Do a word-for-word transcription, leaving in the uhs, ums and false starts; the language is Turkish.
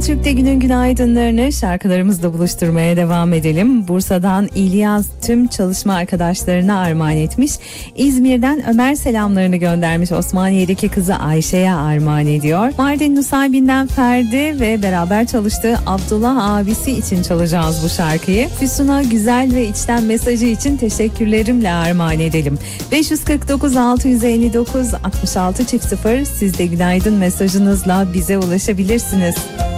Türk'te günün günaydınlarını şarkılarımızla buluşturmaya devam edelim. Bursa'dan İlyas tüm çalışma arkadaşlarına armağan etmiş. İzmir'den Ömer selamlarını göndermiş. Osmaniye'deki kızı Ayşe'ye armağan ediyor. Mardin Nusaybin'den Ferdi ve beraber çalıştığı Abdullah abisi için çalacağız bu şarkıyı. Füsun'a güzel ve içten mesajı için teşekkürlerimle armağan edelim. beş yüz kırk dokuz altı yüz elli dokuz altmış altı sıfır sıfır sizde günaydın mesajınızla bize ulaşabilirsiniz.